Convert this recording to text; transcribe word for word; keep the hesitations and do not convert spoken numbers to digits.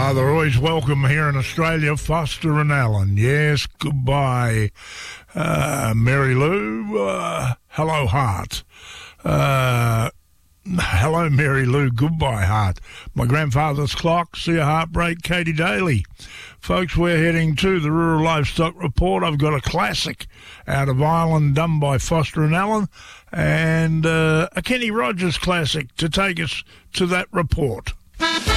Uh, they're always welcome here in Australia, Foster and Allen. Yes, goodbye, uh, Mary Lou. Uh, hello, Heart. Uh, hello, Mary Lou. Goodbye, Heart. My grandfather's clock. See a heartbreak, Katie Daly. Folks, we're heading to the Rural Livestock Report. I've got a classic out of Ireland done by Foster and Allen and uh, a Kenny Rogers classic to take us to that report.